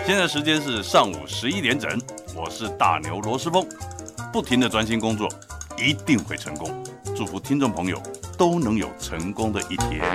现在时间是上午11点整，我是大牛罗斯峰，不停的专心工作，一定会成功。祝福听众朋友都能有成功的一天。